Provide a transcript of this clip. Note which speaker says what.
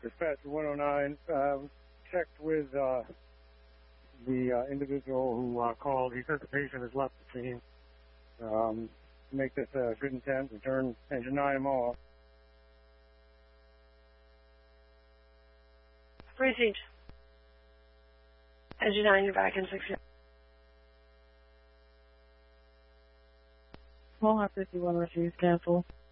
Speaker 1: Dispatch 109, checked with the individual who called. He says the patient has left the scene. Make this a good intent and turn engine 9 off.
Speaker 2: Received. Engine 9, you're back in 6.
Speaker 3: Small 51 received, cancel.